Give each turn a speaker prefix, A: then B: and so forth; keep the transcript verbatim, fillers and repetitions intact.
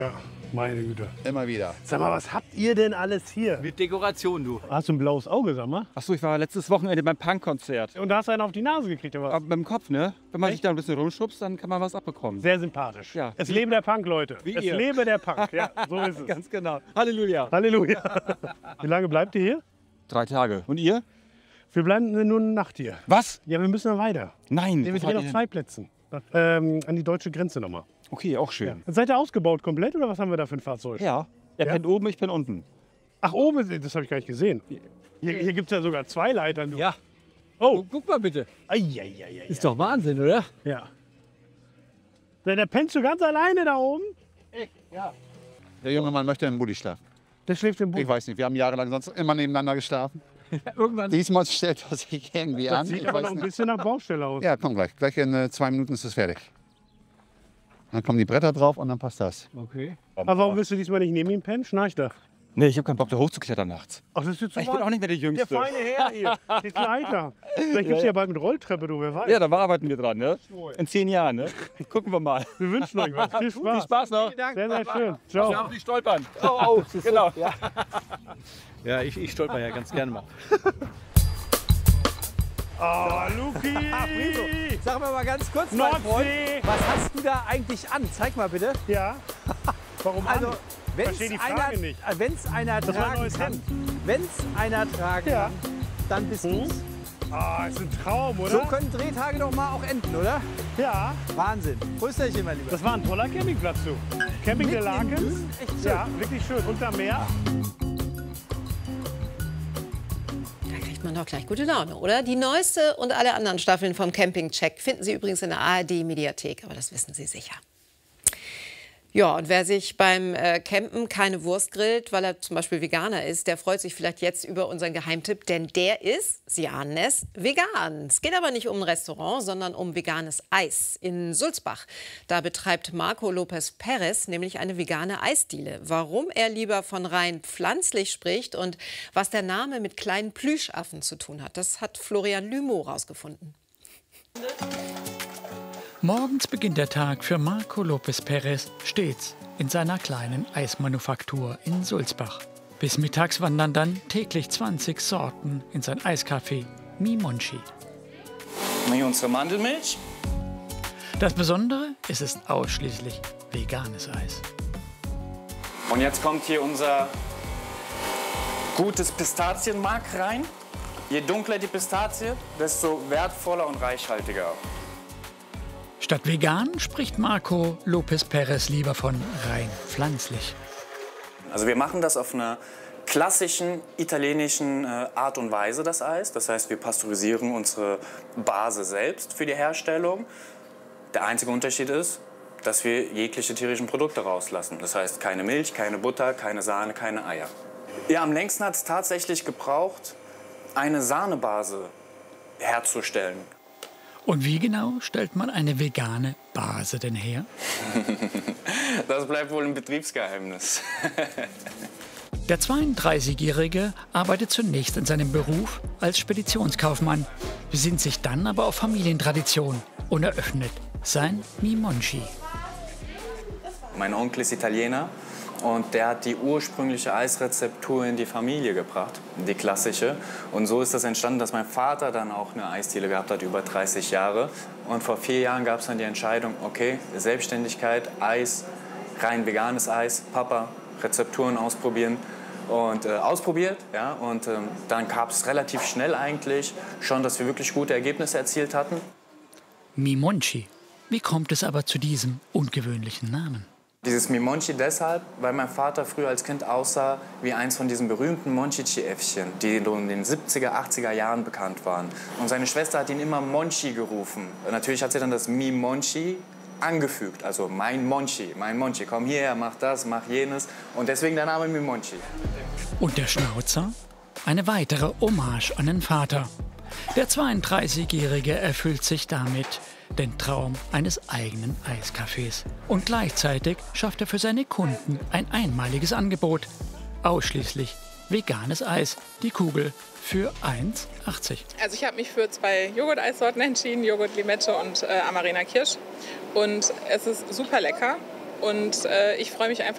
A: Ja, meine Güte.
B: Immer wieder.
A: Sag mal, was habt ihr denn alles hier?
C: Mit Dekoration, du.
A: Hast du ein blaues Auge, sag mal?
C: Achso, ich war letztes Wochenende beim Punkkonzert.
A: Und da hast du einen auf die Nase gekriegt, oder was?
C: Aber mit dem Kopf, ne? Wenn man
A: Echt?
C: sich da ein bisschen rumschubst, dann kann man was abbekommen.
A: Sehr sympathisch.
C: Ja.
A: Es lebe der Punk, Leute.
C: Wie
A: es
C: ihr.
A: lebe der Punk. Ja, so ist es.
C: Ganz genau. Halleluja.
A: Halleluja. Wie lange bleibt ihr hier?
C: Drei Tage. Und ihr?
A: Wir bleiben nur eine Nacht hier.
C: Was?
A: Ja, wir müssen dann weiter.
C: Nein.
A: Nee, wir
C: wo fahrt
A: drehen
C: ihr
A: auf
C: hin?
A: zwei Plätzen. Ähm, an die deutsche Grenze nochmal.
C: Okay, auch schön.
A: Seid ihr ausgebaut komplett oder was haben wir da für ein Fahrzeug?
C: Ja. Er
A: Ja?
C: pennt oben, ich penn unten.
A: Ach, oben, ist- das habe ich gar nicht gesehen. Hier, hier gibt es ja sogar zwei Leitern. Du.
D: Ja.
A: Oh,
D: Guck mal bitte.
A: Eieieiei.
D: Ist doch Wahnsinn, oder?
A: Ja. Der, der pennst du ganz alleine da oben?
B: Der junge Mann möchte im Bulli schlafen.
A: Der schläft im Bus.
B: Ich weiß nicht, wir haben jahrelang sonst immer nebeneinander geschlafen.
D: Irgendwann.
B: Diesmal stellt er sich irgendwie
A: Das
B: an.
A: sieht
B: Ich
A: aber
B: weiß
A: noch ein
B: nicht.
A: bisschen nach Baustelle aus.
B: Ja, komm gleich. Gleich in äh, zwei Minuten ist es fertig. Dann kommen die Bretter drauf und dann passt das.
D: Okay.
A: Aber warum willst du diesmal nicht neben ihm pennen? Schnarcht er.
C: Nee, ich habe keinen Bock, da hochzuklettern nachts.
A: Ach, das ist jetzt zu
C: Ich bin
A: weit.
C: auch nicht mehr der
A: Der
C: Jüngste.
A: feine Herr hier. Ist Leiter. Vielleicht gibt es
C: Ja,
A: ja,
C: ja.
A: bald mit Rolltreppe, du, wer weiß.
C: Ja, da arbeiten wir dran, ne? In zehn Jahren, ne? Gucken wir mal.
A: Wir wünschen euch was. Viel
C: Viel
A: Spaß.
C: Spaß noch.
A: Sehr, sehr schön. Ciao.
C: Darf nicht stolpern. Oh, oh, genau.
D: Ja, ich, ich stolper ja ganz gerne mal.
A: Oh, Luki.
D: Sag mal mal ganz kurz, mein Freund,
A: Nordsee.
D: was hast du da eigentlich an? Zeig mal bitte.
A: Ja. Warum
D: Also,
A: an?
D: wenn
A: Versteh
D: es
A: die
D: einer,
A: Frage nicht.
D: äh, wenn's einer
A: Das war ein
D: tragen
A: neues
D: kann,
A: Hemd.
D: wenn's einer tragen
A: Ja.
D: kann, dann bist du's.
A: Ah, ist ein Traum, oder?
D: So können Drehtage doch mal auch enden, oder?
A: Ja.
D: Wahnsinn. Grüßerchen, mein Lieber.
A: Das war ein toller Campingplatz, du. Camping der
D: Mitten im
A: Lakens.
D: Grün, echt schön.
A: Ja, wirklich schön. Unter Meer.
E: Da kriegt man doch gleich gute Laune, oder? Die neueste und alle anderen Staffeln vom Camping-Check finden Sie übrigens in der A R D-Mediathek, aber das wissen Sie sicher. Ja, und wer sich beim äh, Campen keine Wurst grillt, weil er zum Beispiel Veganer ist, der freut sich vielleicht jetzt über unseren Geheimtipp, denn der ist, Sie ahnen es, vegan. Es geht aber nicht um ein Restaurant, sondern um veganes Eis in Sulzbach. Da betreibt Marco Lopez Perez nämlich eine vegane Eisdiele. Warum er lieber von rein pflanzlich spricht und was der Name mit kleinen Plüschaffen zu tun hat, das hat Florian Lümow rausgefunden.
F: Morgens beginnt der Tag für Marco Lopez Perez stets in seiner kleinen Eismanufaktur in Sulzbach. Bis mittags wandern dann täglich zwanzig Sorten in sein Eiscafé Mi Monchi.
G: Hier unsere Mandelmilch.
F: Das Besondere, es ist ausschließlich veganes Eis.
G: Und jetzt kommt hier unser gutes Pistazienmark rein. Je dunkler die Pistazie, desto wertvoller und reichhaltiger.
F: Statt vegan spricht Marco Lopez Perez lieber von rein pflanzlich.
G: Also wir machen das auf einer klassischen italienischen äh, Art und Weise, das Eis. Das heißt, wir pasteurisieren unsere Base selbst für die Herstellung. Der einzige Unterschied ist, dass wir jegliche tierischen Produkte rauslassen. Das heißt, keine Milch, keine Butter, keine Sahne, keine Eier. Ja, am längsten hat es tatsächlich gebraucht, eine Sahnebase herzustellen.
F: Und wie genau stellt man eine vegane Base denn her?
G: Das bleibt wohl ein Betriebsgeheimnis.
F: Der zweiunddreißigjährige arbeitet zunächst in seinem Beruf als Speditionskaufmann, besinnt sich dann aber auf Familientradition und eröffnet sein Mi Monchi.
G: Mein Onkel ist Italiener und der hat die ursprüngliche Eisrezeptur in die Familie gebracht, die klassische. Und so ist das entstanden, dass mein Vater dann auch eine Eisdiele gehabt hat, über dreißig Jahre. Und vor vier Jahren gab es dann die Entscheidung, okay, Selbstständigkeit, Eis, rein veganes Eis, Papa, Rezepturen ausprobieren. Und äh, ausprobiert, ja, und ähm, dann gab es relativ schnell eigentlich schon, dass wir wirklich gute Ergebnisse erzielt hatten.
F: Mi Monchi. Wie kommt es aber zu diesem ungewöhnlichen Namen?
G: Dieses Mi Monchi deshalb, weil mein Vater früher als Kind aussah wie eins von diesen berühmten Monchichi-Äffchen, die in den siebziger, achtziger Jahren bekannt waren. Und seine Schwester hat ihn immer Monchi gerufen. Und natürlich hat sie dann das Mi Monchi angefügt, also mein Monchi, mein Monchi, komm hierher, mach das, mach jenes. Und deswegen der Name Mi Monchi.
F: Und der Schnauzer? Eine weitere Hommage an den Vater. Der zweiunddreißigjährige erfüllt sich damit den Traum eines eigenen Eiscafés. Und gleichzeitig schafft er für seine Kunden ein einmaliges Angebot. Ausschließlich veganes Eis, die Kugel für eins achtzig.
H: Also ich habe mich für zwei Joghurt-Eissorten entschieden, Joghurt Limette und äh, Amarena Kirsch. Und es ist super lecker und äh, ich freue mich einfach